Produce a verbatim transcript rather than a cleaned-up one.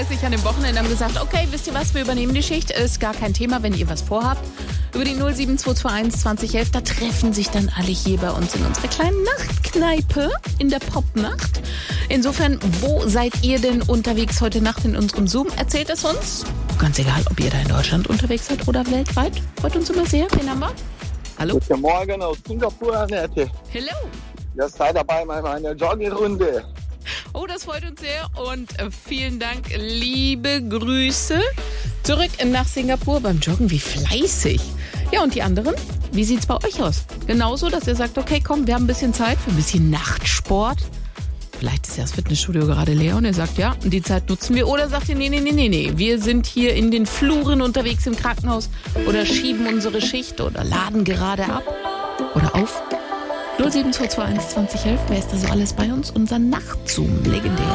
Sich an dem Wochenende haben gesagt, okay, wisst ihr was, wir übernehmen die Schicht, ist gar kein Thema, wenn ihr was vorhabt. Über die null sieben zwei zwei eins zwanzig elf, da treffen sich dann alle hier bei uns in unserer kleinen Nachtkneipe in der Popnacht. Insofern, wo seid ihr denn unterwegs heute Nacht in unserem Zoom? Erzählt es uns. Ganz egal, ob ihr da in Deutschland unterwegs seid oder weltweit. Freut uns immer sehr. Wen haben wir? Hallo? Guten Morgen aus Singapur, Annette. Hello. Ihr seid dabei bei meiner Joggingrunde. Oh, das freut uns sehr und äh, vielen Dank, liebe Grüße. Zurück nach Singapur beim Joggen, wie fleißig. Ja, und die anderen? Wie sieht's bei euch aus? Genauso, dass ihr sagt, okay, komm, wir haben ein bisschen Zeit für ein bisschen Nachtsport. Vielleicht ist ja das Fitnessstudio gerade leer und ihr sagt, ja, die Zeit nutzen wir. Oder sagt ihr, nee, nee, nee, nee, nee, wir sind hier in den Fluren unterwegs im Krankenhaus oder schieben unsere Schicht oder laden gerade ab oder auf. null sieben zwei zwei eins zwanzig elf, wer ist da so alles bei uns? Unser Nachtzoom, legendär.